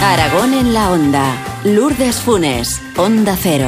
Aragón en la Onda. Lourdes Funes, Onda Cero.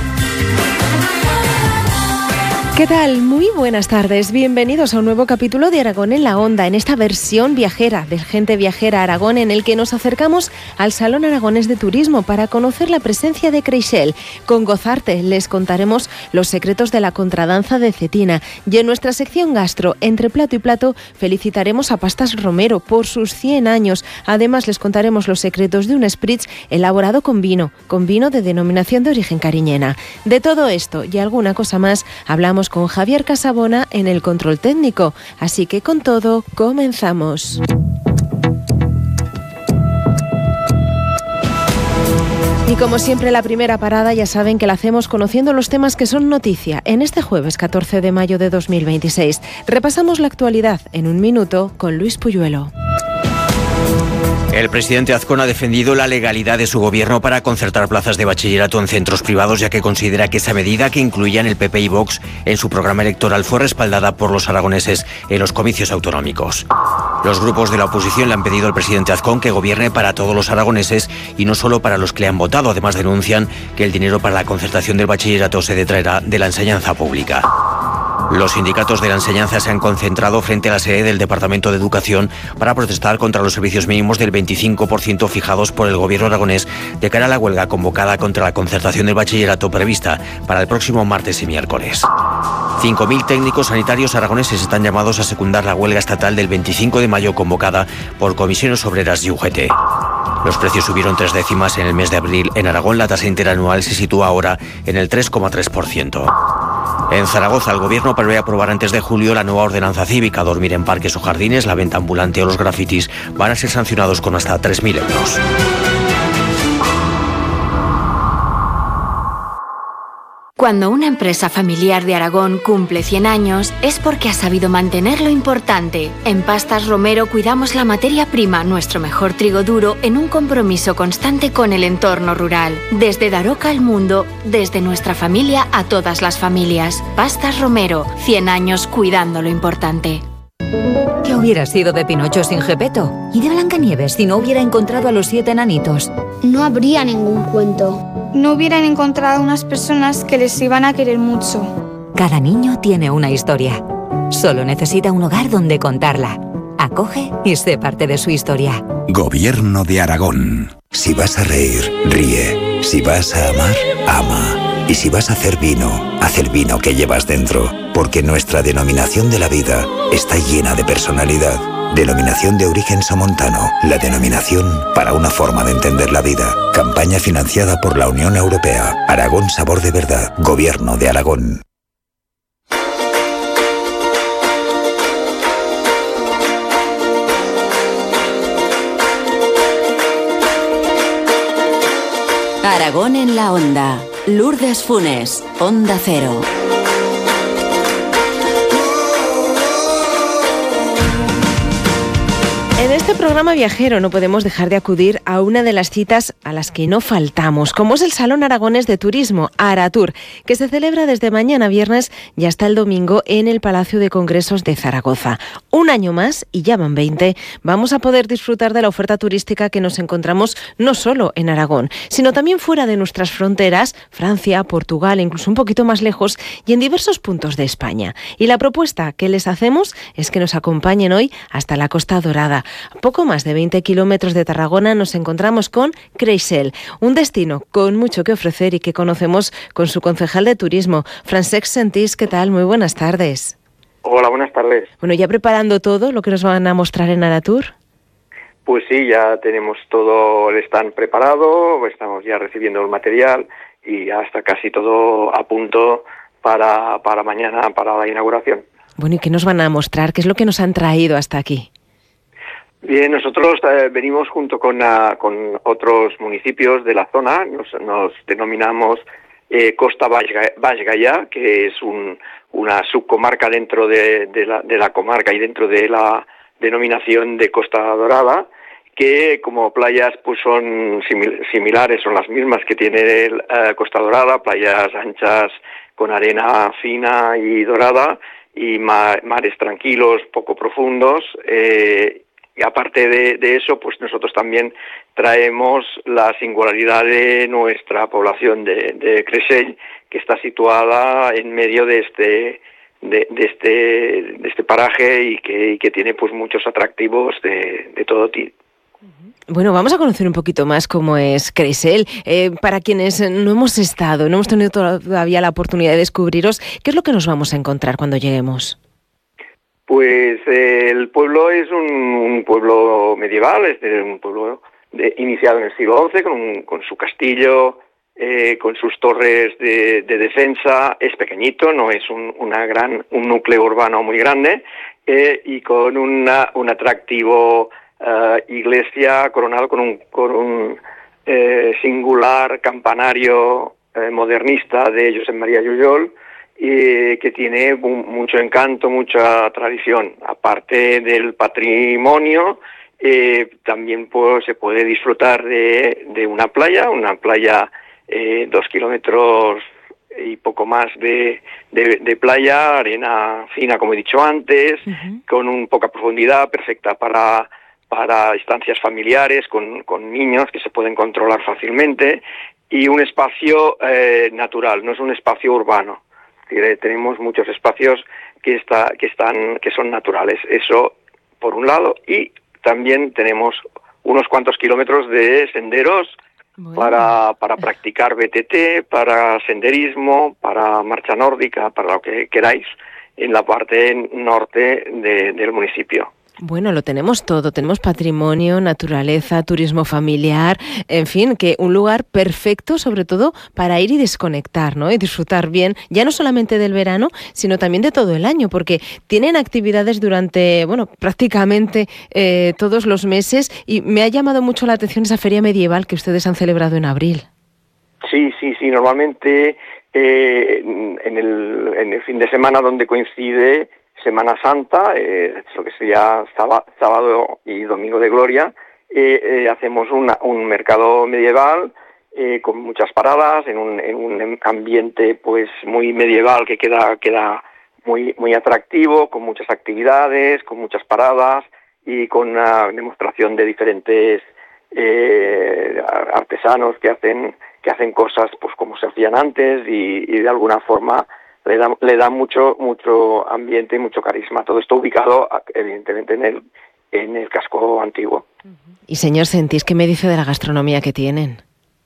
¿Qué tal? Muy buenas tardes. Bienvenidos a un nuevo capítulo de Aragón en la Onda, en esta versión viajera de Gente Viajera Aragón, en el que nos acercamos al Salón Aragonés de Turismo para conocer la presencia de Creixell. Con Gozarte les contaremos los secretos de la contradanza de Cetina. Y en nuestra sección gastro, entre plato y plato, felicitaremos a Pastas Romero por sus 100 años. Además, les contaremos los secretos de un spritz elaborado con vino de denominación de origen cariñena. De todo esto y alguna cosa más, hablamos con Javier Casabona en el control técnico. Así que con todo, comenzamos. Y como siempre, la primera parada ya saben que la hacemos conociendo los temas que son noticia en este jueves 14 de mayo de 2026. Repasamos la actualidad en un minuto con Luis Puyuelo. El presidente Azcón ha defendido la legalidad de su gobierno para concertar plazas de bachillerato en centros privados, ya que considera que esa medida, que incluían el PP y Vox en su programa electoral, fue respaldada por los aragoneses en los comicios autonómicos. Los grupos de la oposición le han pedido al presidente Azcón que gobierne para todos los aragoneses y no solo para los que le han votado. Además, denuncian que el dinero para la concertación del bachillerato se detraerá de la enseñanza pública. Los sindicatos de la enseñanza se han concentrado frente a la sede del Departamento de Educación para protestar contra los servicios mínimos del 25% fijados por el gobierno aragonés de cara a la huelga convocada contra la concertación del bachillerato prevista para el próximo martes y miércoles. 5.000 técnicos sanitarios aragoneses están llamados a secundar la huelga estatal del 25 de mayo convocada por comisiones obreras y UGT. Los precios subieron 3 décimas en el mes de abril. En Aragón la tasa interanual se sitúa ahora en el 3,3%. En Zaragoza, el gobierno prevé aprobar antes de julio la nueva ordenanza cívica. Dormir en parques o jardines, la venta ambulante o los grafitis van a ser sancionados con hasta 3.000 euros. Cuando una empresa familiar de Aragón cumple 100 años, es porque ha sabido mantener lo importante. En Pastas Romero cuidamos la materia prima, nuestro mejor trigo duro, en un compromiso constante con el entorno rural. Desde Daroca al mundo, desde nuestra familia a todas las familias. Pastas Romero, 100 años cuidando lo importante. ¿Qué hubiera sido de Pinocho sin Gepetto? ¿Y de Blancanieves si no hubiera encontrado a los 7 enanitos? No habría ningún cuento. No hubieran encontrado unas personas que les iban a querer mucho. Cada niño tiene una historia. Solo necesita un hogar donde contarla. Acoge y sé parte de su historia. Gobierno de Aragón. Si vas a reír, ríe. Si vas a amar, ama. Y si vas a hacer vino, haz el vino que llevas dentro. Porque nuestra denominación de la vida está llena de personalidad. Denominación de origen somontano. La denominación para una forma de entender la vida. Campaña financiada por la Unión Europea. Aragón Sabor de Verdad. Gobierno de Aragón. Aragón en la Onda. Lourdes Funes, Onda Cero. En este programa viajero no podemos dejar de acudir a una de las citas a las que no faltamos, como es el Salón Aragonés de Turismo, Aratur, que se celebra desde mañana viernes y hasta el domingo en el Palacio de Congresos de Zaragoza. Un año más, y ya van 20, vamos a poder disfrutar de la oferta turística que nos encontramos no solo en Aragón, sino también fuera de nuestras fronteras, Francia, Portugal, incluso un poquito más lejos, y en diversos puntos de España. Y la propuesta que les hacemos es que nos acompañen hoy hasta la Costa Dorada. A poco más de 20 kilómetros de Tarragona nos encontramos con Creixell, un destino con mucho que ofrecer y que conocemos con su concejal de turismo, Francesc Sentís. ¿Qué tal? Muy buenas tardes. Hola, buenas tardes. Bueno, ¿ya preparando todo lo que nos van a mostrar en Aratur? Pues sí, ya tenemos todo el stand preparado, estamos ya recibiendo el material y ya está casi todo a punto para mañana, para la inauguración. Bueno, ¿y qué nos van a mostrar? ¿Qué es lo que nos han traído hasta aquí? Bien, nosotros venimos junto con otros municipios de la zona, nos denominamos Costa Baix Gaià, que es una subcomarca dentro de la comarca y dentro de la denominación de Costa Dorada, que como playas pues son similares, son las mismas que tiene Costa Dorada, playas anchas con arena fina y dorada y mares tranquilos, poco profundos, Y aparte de eso, pues nosotros también traemos la singularidad de nuestra población de Creixell, que está situada en medio de este paraje y que tiene pues muchos atractivos de todo tipo. Bueno, vamos a conocer un poquito más cómo es Creixell. Para quienes no hemos estado, no hemos tenido todavía la oportunidad de descubriros, ¿qué es lo que nos vamos a encontrar cuando lleguemos? Pues el pueblo es un pueblo medieval, es un pueblo iniciado en el siglo XI, con su castillo, con sus torres de defensa. Es pequeñito, no es un núcleo urbano muy grande, y con un atractivo iglesia coronado con un singular campanario modernista de Josep María Jujol, que tiene mucho encanto, mucha tradición. Aparte del patrimonio, también pues se puede disfrutar de una playa 2 kilómetros y poco más de playa, arena fina, como he dicho antes, con poca profundidad, perfecta para estancias familiares, con niños que se pueden controlar fácilmente, y un espacio natural, no es un espacio urbano. Tenemos muchos espacios que son naturales, eso por un lado, y también tenemos unos cuantos kilómetros de senderos para practicar BTT, para senderismo, para marcha nórdica, para lo que queráis, en la parte norte del municipio. Bueno, lo tenemos todo, tenemos patrimonio, naturaleza, turismo familiar, en fin, que un lugar perfecto sobre todo para ir y desconectar, ¿no? Y disfrutar bien, ya no solamente del verano, sino también de todo el año, porque tienen actividades durante, prácticamente todos los meses, y me ha llamado mucho la atención esa feria medieval que ustedes han celebrado en abril. Sí, normalmente en el fin de semana donde coincide Semana Santa, lo que sería sábado y domingo de Gloria, hacemos un mercado medieval con muchas paradas, en un ambiente pues muy medieval que queda muy atractivo, con muchas actividades, con muchas paradas y con una demostración de diferentes artesanos que hacen cosas pues como se hacían antes y de alguna forma le da mucho ambiente y mucho carisma. Todo esto ubicado, evidentemente, en el casco antiguo. Y señor Sentís, ¿qué me dice de la gastronomía que tienen?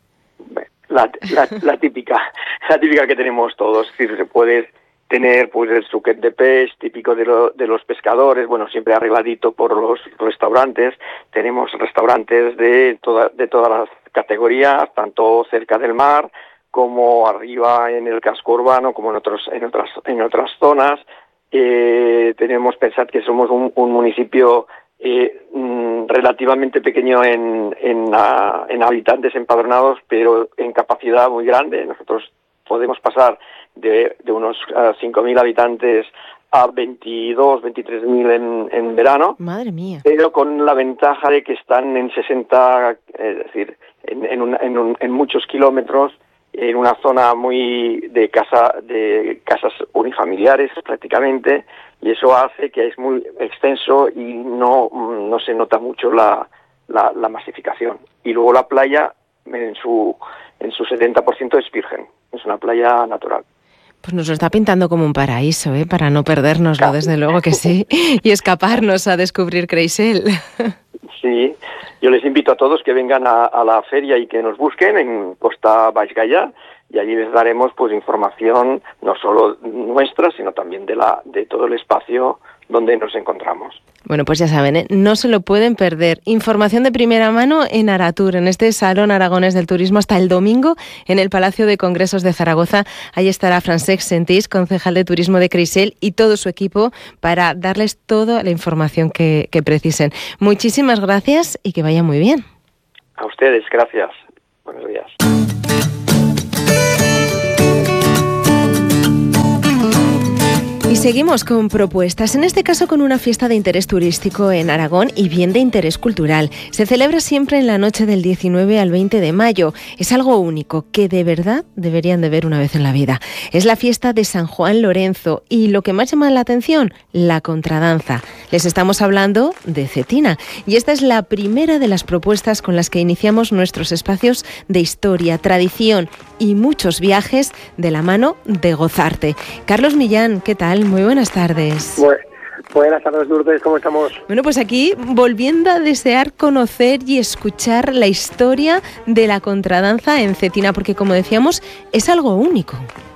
La típica que tenemos todos. Es decir, se puede tener pues el suquet de pez, típico de los pescadores, siempre arregladito por los restaurantes. Tenemos restaurantes de todas las categorías, tanto cerca del mar como arriba en el casco urbano, como en otras zonas. Pensad que somos un municipio relativamente pequeño en habitantes empadronados, pero en capacidad muy grande. Nosotros podemos pasar de unos 5.000 habitantes a 22, 23.000 en verano. Madre mía. Pero con la ventaja de que están en 60, es decir, en muchos kilómetros, en una zona muy de casas unifamiliares prácticamente, y eso hace que es muy extenso y no se nota mucho la masificación. Y luego la playa en su 70% es virgen, es una playa natural. Pues nos lo está pintando como un paraíso, para no perdérnoslo, desde luego que sí, y escaparnos a descubrir Creixell. Sí, yo les invito a todos que vengan a la feria y que nos busquen en Costa Baix Gaià, y allí les daremos pues información no solo nuestra, sino también de todo el espacio donde nos encontramos. Bueno, pues ya saben, no se lo pueden perder. Información de primera mano en Aratur, en este Salón Aragonés del Turismo, hasta el domingo en el Palacio de Congresos de Zaragoza. Ahí estará Francesc Sentís, concejal de Turismo de Creixell, y todo su equipo para darles toda la información que precisen. Muchísimas gracias y que vaya muy bien. A ustedes, gracias. Buenos días. seguimos con propuestas, en este caso con una fiesta de interés turístico en Aragón y bien de interés cultural. Se celebra siempre en la noche del 19 al 20 de mayo. Es algo único que de verdad deberían de ver una vez en la vida. Es la fiesta de San Juan Lorenzo y lo que más llama la atención, la contradanza. Les estamos hablando de Cetina y esta es la primera de las propuestas con las que iniciamos nuestros espacios de historia, tradición y muchos viajes de la mano de Gozarte. Carlos Millán, ¿qué tal? Muy buenas tardes. Buenas tardes, Lourdes, ¿cómo estamos? Bueno, pues aquí volviendo a desear conocer y escuchar la historia de la contradanza en Cetina, porque como decíamos, es algo único.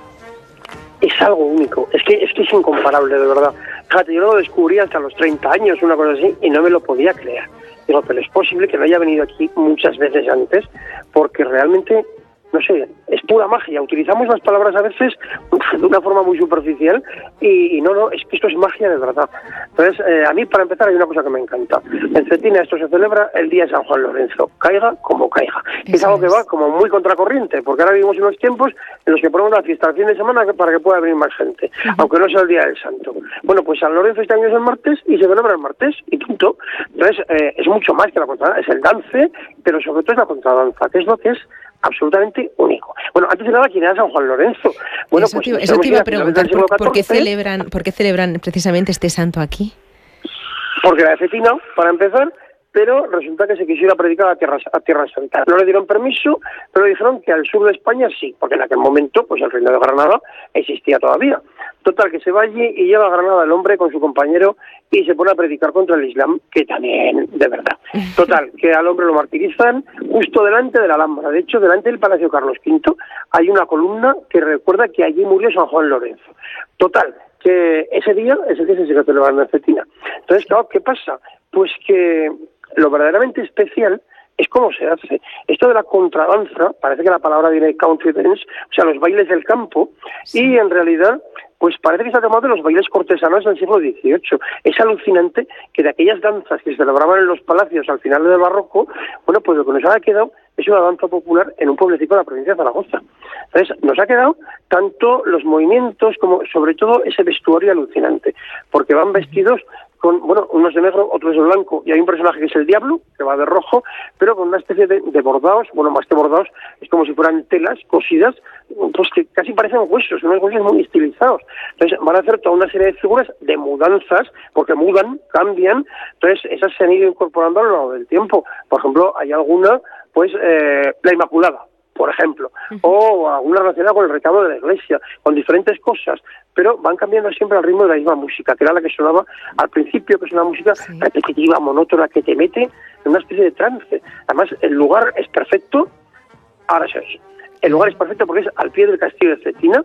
Es algo único, es que es incomparable, de verdad. Fíjate, yo lo descubrí hasta los 30 años, una cosa así, y no me lo podía creer. Digo, pero es posible que no haya venido aquí muchas veces antes, porque realmente, no sé, es pura magia. Utilizamos las palabras a veces de una forma muy superficial y no, es que esto es magia de verdad. Entonces, a mí, para empezar, hay una cosa que me encanta. En Cetina esto se celebra el día de San Juan Lorenzo, caiga como caiga. Es algo que va como muy contracorriente, porque ahora vivimos en unos tiempos en los que ponemos la fiesta al fin de semana para que pueda venir más gente, aunque no sea el día del santo. Bueno, pues San Lorenzo este año es el martes y se celebra el martes y punto. Entonces, es mucho más que la contradanza, es el dance, pero sobre todo es la contradanza, que es lo que es absolutamente único. Bueno, antes de nada, ¿quién era San Juan Lorenzo? Bueno, eso te iba a preguntar, ¿por qué celebran precisamente este santo aquí? Porque era de Cetina, para empezar, pero resulta que se quisiera predicar a Tierra Santa. No le dieron permiso, pero dijeron que al sur de España sí, porque en aquel momento pues el reino de Granada existía todavía. Total, que se va allí y lleva a Granada el hombre con su compañero y se pone a predicar contra el Islam, que también, de verdad. Total, que al hombre lo martirizan justo delante de la Alhambra. De hecho, delante del Palacio Carlos V hay una columna que recuerda que allí murió San Juan Lorenzo. Total, que ese día se sigue celebrando en Cetina. Entonces, claro, ¿qué pasa? Pues que lo verdaderamente especial es cómo se hace. Esto de la contradanza, parece que la palabra viene de country dance, o sea, los bailes del campo, y en realidad, pues parece que está tomado de los bailes cortesanos del siglo XVIII. Es alucinante que de aquellas danzas que se celebraban en los palacios al final del barroco, bueno, pues lo que nos ha quedado es una danza popular en un pueblecito de la provincia de Zaragoza. Entonces, nos ha quedado tanto los movimientos como, sobre todo, ese vestuario alucinante, porque van vestidos con, bueno, unos de negro, otros de blanco, y hay un personaje que es el diablo, que va de rojo, pero con una especie de bordados, bueno, más que bordados, es como si fueran telas cosidas, pues que casi parecen huesos, unos huesos muy estilizados. Entonces van a hacer toda una serie de figuras de mudanzas, porque mudan, cambian, entonces esas se han ido incorporando a lo largo del tiempo. Por ejemplo, hay alguna, pues, la Inmaculada, por ejemplo, o alguna relacionada con el retablo de la iglesia, con diferentes cosas, pero van cambiando siempre al ritmo de la misma música, que era la que sonaba al principio, que es una música repetitiva, monótona, que te mete en una especie de trance. Además, el lugar es perfecto, ahora se oye. El lugar es perfecto porque es al pie del castillo de Cetina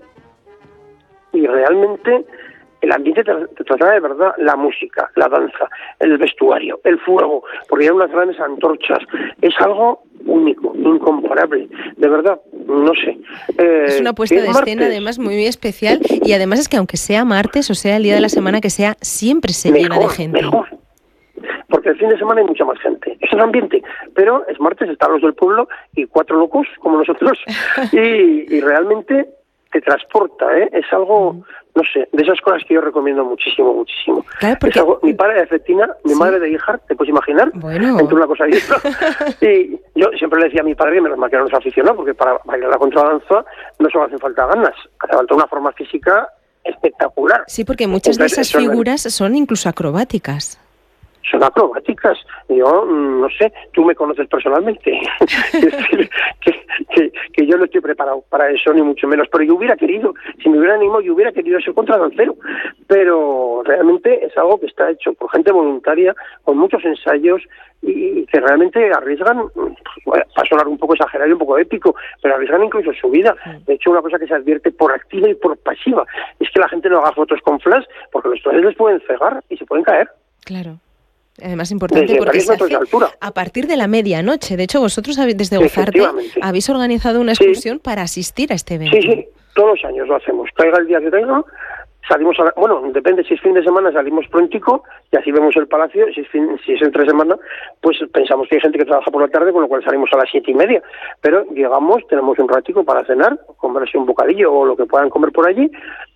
y realmente el ambiente te traslada de verdad la música, la danza, el vestuario, el fuego, porque hay unas grandes antorchas. Es algo único, incomparable, de verdad, no sé. Es una puesta de escena además muy especial y además es que aunque sea martes o sea el día de la semana que sea, siempre se llena de gente. Mejor. Porque el fin de semana hay mucha más gente. Es un ambiente, pero es martes, están los del pueblo y 4 locos como nosotros y realmente te transporta, ¿eh? Es algo, no sé, de esas cosas que yo recomiendo muchísimo, muchísimo. Claro, porque... es algo, mi padre de Cetina, mi madre de Híjar, ¿te puedes imaginar? Bueno. Entre una cosa y otra. Y yo siempre le decía a mi padre, menos mal que no nos aficionó, porque para bailar la contradanza no solo hace falta ganas, hace falta una forma física espectacular. Sí, porque muchas de esas figuras son incluso acrobáticas. Son acrobáticas. Yo, no sé, tú me conoces personalmente. que yo no estoy preparado para eso, ni mucho menos. Pero yo hubiera querido, si me hubiera animado, yo hubiera querido ser contradancero. Pero realmente es algo que está hecho por gente voluntaria, con muchos ensayos, y que realmente arriesgan, va a sonar un poco exagerado y un poco épico, pero arriesgan incluso su vida. De hecho, una cosa que se advierte por activa y por pasiva es que la gente no haga fotos con flash, porque los flashes les pueden cegar y se pueden caer. Claro. Además importante porque se hace a partir de la medianoche. De hecho, vosotros desde Gozarte habéis organizado una excursión para asistir a este evento. Sí, todos los años lo hacemos. Caiga el día que caiga, salimos bueno, depende, si es fin de semana salimos prontico y así vemos el palacio. Si es entre semana, pues pensamos que hay gente que trabaja por la tarde, con lo cual salimos a las 7:30. Pero llegamos, tenemos un ratico para cenar, comerse un bocadillo o lo que puedan comer por allí,